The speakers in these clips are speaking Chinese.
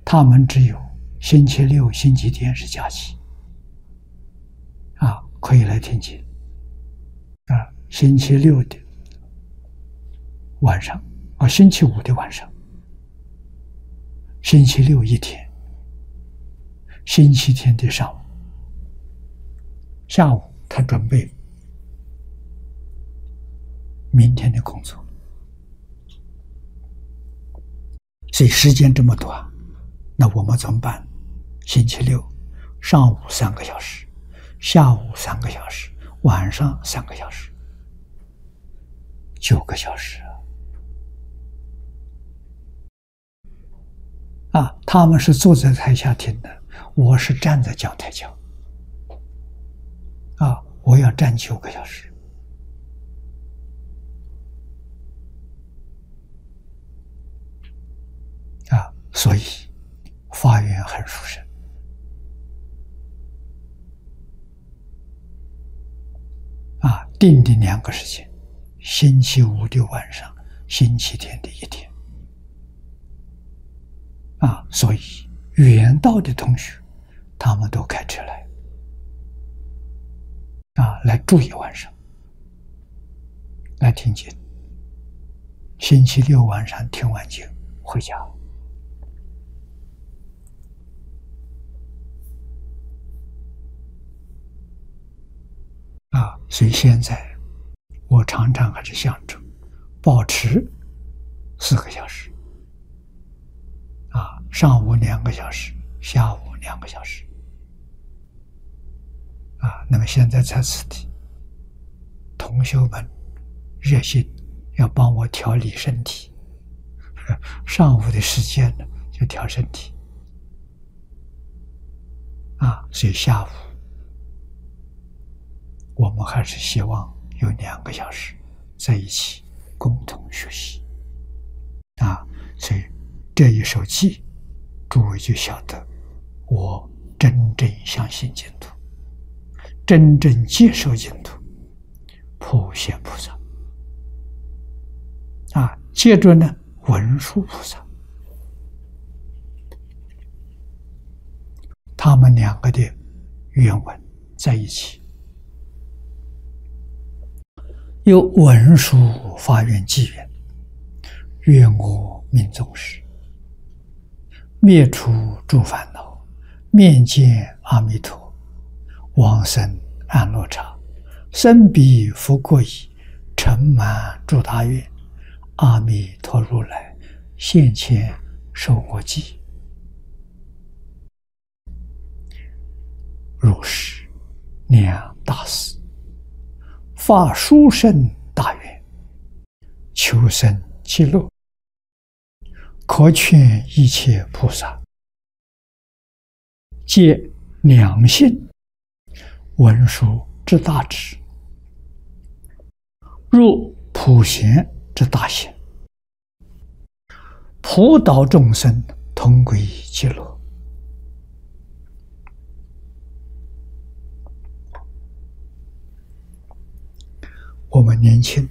他们只有星期六、星期天是假期，可以来听经。星期六的晚上，星期五的晚上，星期六一天，星期天的上午，下午他准备明天的工作，所以时间这么短，那我们怎么办？星期六上午3个小时，下午3个小时，晚上3个小时，9个小时他们是坐在台下听的，我是站在讲台讲我要站9个小时所以法缘很殊胜定的2个时间，星期五的晚上，星期天的一天所以远道的同学他们都开车来来住一晚上来听经，星期六晚上听完经回家所以现在我常常还是想着保持4个小时上午2个小时，下午2个小时那么现在在此地，同学们热心要帮我调理身体，上午的时间呢就调身体所以下午我们还是希望有2个小时在一起共同学习所以这一首偈，诸位就晓得我真正相信净土，真正接受净土，普贤菩萨接着呢文殊菩萨，他们2个的原文在一起，有文殊发愿偈愿：愿我命终时，灭除诸烦恼，面见阿弥陀，往生安乐刹，身彼福过矣，成满诸大愿，阿弥陀如来现前受我记。如是两大事，发殊胜大愿，求生极乐，可劝一切菩萨，皆良信文殊之大智，入普贤之大行，普导众生同归极乐。我们年轻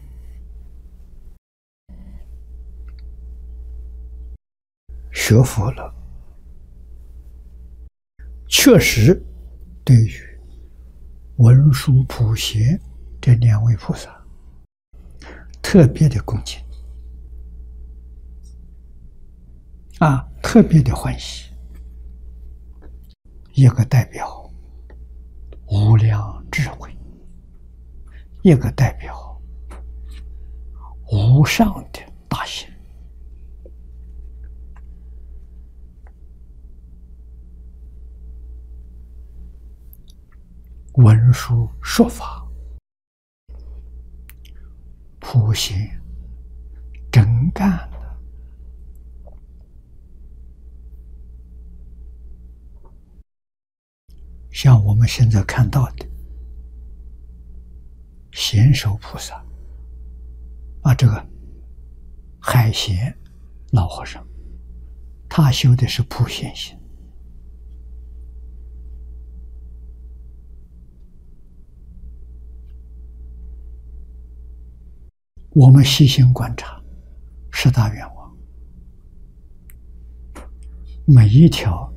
学佛了，确实对于文殊普贤这2位菩萨特别的恭敬特别的欢喜。一个代表无量智慧，一个代表无上的大行。文殊说法，普贤真干了。像我们现在看到的贤首菩萨这个海贤老和尚，他修的是普贤行。我们细心观察10大愿望， 每一条